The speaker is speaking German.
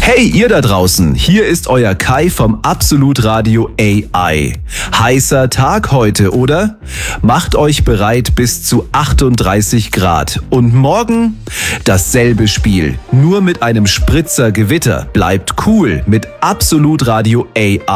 Hey, ihr da draußen, hier ist euer Kai vom Absolut Radio AI. Heißer Tag heute, oder? Macht euch bereit bis zu 38 Grad. Und morgen dasselbe Spiel, nur mit einem Spritzer Gewitter. Bleibt cool mit Absolut Radio AI.